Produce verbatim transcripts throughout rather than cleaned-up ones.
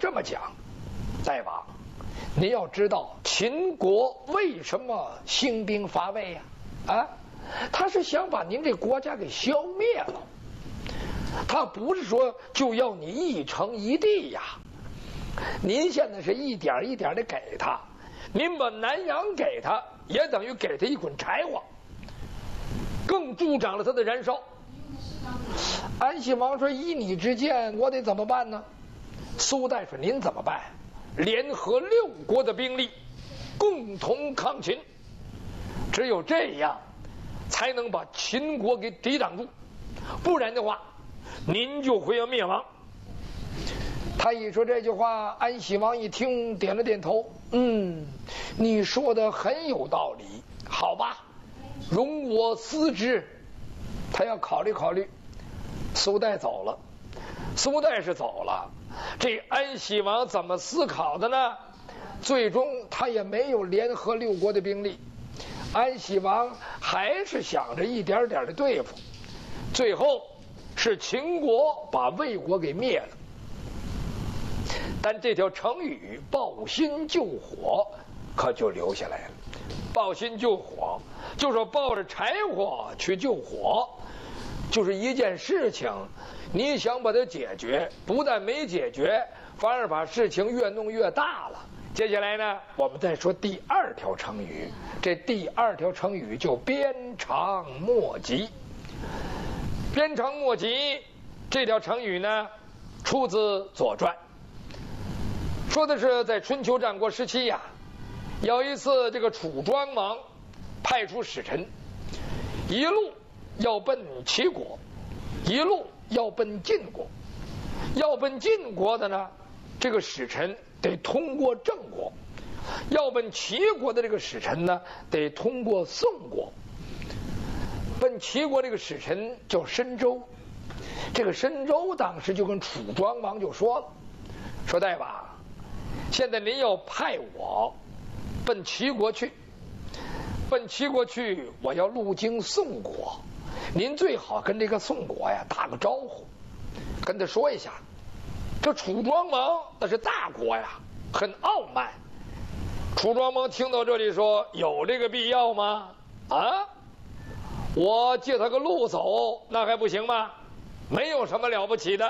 这么讲，大王，你要知道秦国为什么兴兵伐魏呀？啊，他是想把您这国家给消灭了，他不是说就要你一城一地呀。您现在是一点一点的给他，您把南阳给他，也等于给他一捆柴火，更助长了他的燃烧。安西王说：“依你之见，我得怎么办呢？”苏代说：“您怎么办？联合六国的兵力，共同抗秦，只有这样，才能把秦国给抵挡住，不然的话，您就会要灭亡。”他一说这句话，安西王一听，点了点头，嗯，你说的很有道理，好吧，容我思之。他要考虑考虑。苏代走了，苏代是走了，这安西王怎么思考的呢？最终他也没有联合六国的兵力，安西王还是想着一点点的对付，最后是秦国把魏国给灭了。但这条成语抱薪救火可就留下来了。抱薪救火就说抱着柴火去救火，就是一件事情你想把它解决，不但没解决，反而把事情越弄越大了。接下来呢，我们再说第二条成语，这第二条成语就鞭长莫及。鞭长莫及这条成语呢，出自《左传》，说的是在春秋战国时期呀，有一次这个楚庄王派出使臣，一路要奔齐国，一路要奔晋国。要奔晋国的呢，这个使臣得通过郑国；要奔齐国的这个使臣呢，得通过宋国。奔齐国这个使臣叫申州，这个申州当时就跟楚庄王就说了，说大王，现在您要派我奔齐国去，奔齐国去，我要路经宋国，您最好跟这个宋国呀打个招呼，跟他说一下，这楚庄王那是大国呀，很傲慢。楚庄王听到这里说：“有这个必要吗？啊，我借他个路走，那还不行吗？没有什么了不起的。”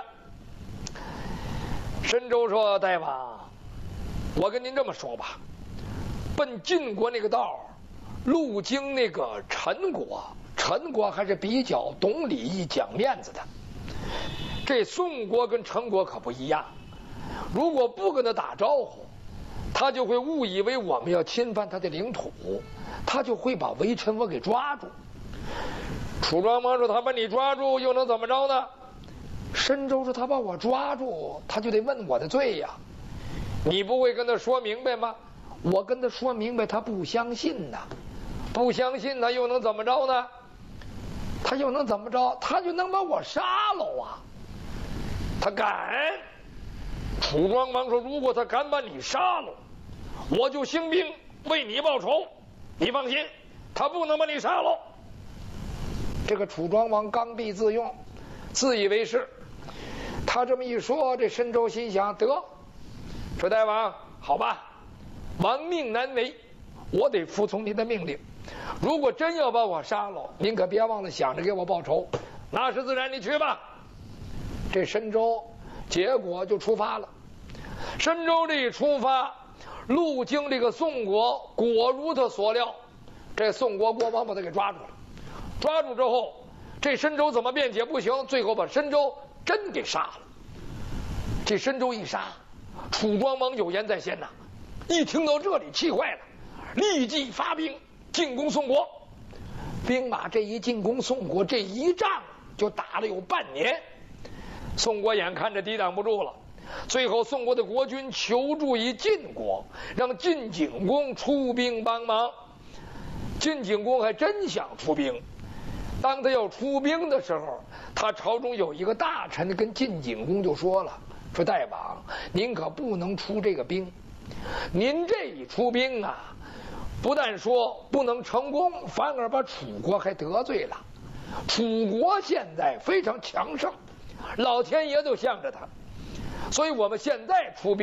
申州说：“大王，我跟您这么说吧，奔晋国那个道，路经那个陈国，陈国还是比较懂礼仪、讲面子的。这宋国跟陈国可不一样，如果不跟他打招呼，他就会误以为我们要侵犯他的领土，他就会把微臣我给抓住。”楚庄王说：“他把你抓住又能怎么着呢？”申州说：“他把我抓住，他就得问我的罪呀。你不会跟他说明白吗？我跟他说明白，他不相信呐，不相信他又能怎么着呢？他又能怎么着？他就能把我杀了啊！他敢。”楚庄王说：“如果他敢把你杀了，我就兴兵为你报仇。你放心，他不能把你杀了。”这个楚庄王刚愎自用，自以为是。他这么一说，这申州心想：得，说大王，好吧，王命难违，我得服从您的命令。如果真要把我杀了，您可别忘了想着给我报仇。那是自然，你去吧。这申州结果就出发了。申州这一出发，路经这个宋国，果如他所料，这宋国国王把他给抓住了。抓住之后，这申州怎么辩解不行，最后把申州真给杀了。这申州一杀，楚庄王有言在先呐，一听到这里气坏了，立即发兵进攻宋国。兵马这一进攻宋国，这一仗就打了有半年。宋国眼看着抵挡不住了，最后宋国的国君求助于晋国，让晋景公出兵帮忙。晋景公还真想出兵，当他要出兵的时候，他朝中有一个大臣跟晋景公就说了，说大王，您可不能出这个兵，您这一出兵啊，不但说不能成功，反而把楚国还得罪了。楚国现在非常强盛，老天爷都向着他，所以我们现在出兵